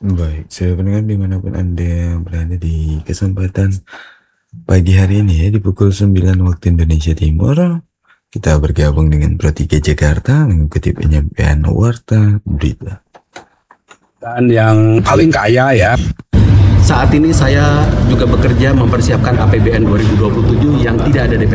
Baik, saya pendengar dimanapun Anda berada di kesempatan pagi hari ini ya, di pukul 9 waktu Indonesia Timur, kita bergabung dengan Pro 3 Jakarta mengikuti penyampaian warta berita. Dan yang paling kaya ya. Saat ini saya juga bekerja mempersiapkan APBN 2027 yang tidak ada DPR.